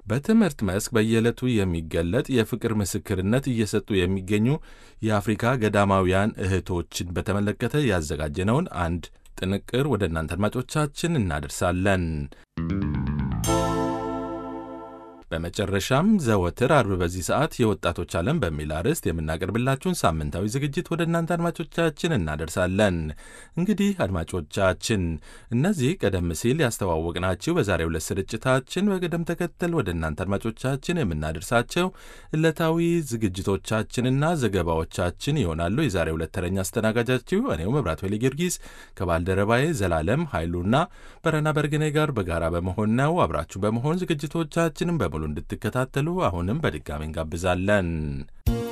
በትምህርት መስክ በየዕለቱ የሚገለጥ የፍቅር ምስክርነት እየሰጡ የሚገኙ የአፍሪካ ገዳማውያን እህቶችን በተመለከተ ያዘጋጀነውን አንድ ጥንቅር ወደ እናንተ አድማጮቻችን እናደርሳለን። በመጨረሻም ዘወትር አርብ በዚህ ሰዓት የወጣቶች ዓለም በሚል አርዕስት የምናቀርብላችሁን ሳምንታዊ ዝግጅት ወደ እናንተ አድማጮቻችን እናደርሳለን። እንግዲህ አድማጮቻችን እነዚህ ቀደም ሲል ያስተዋወቅናችሁ በዛሬው ዕለት ስርጭታችን በቅደም ተከተል ወደ እናንተ አድማጮቻችን የምናደርሳቸው ዕለታዊ ዝግጅቶቻችንና ዘገባዎቻችን ይሆናሉ። የዛሬው ዕለት ተረኛ አስተናጋጃችሁ እኔው መብራቱ ኃይለ ጊዮርጊስ ከባልደረባዬ ዘላለም ኃይሉና በረና በርግኔ ጋር በጋራ በመሆን ነው። አብራችሁ በመሆን ዝግጅቶቻችንን በሙሉ እንድትከታተሉ አሁንም በድጋሚ እንጋብዛለን።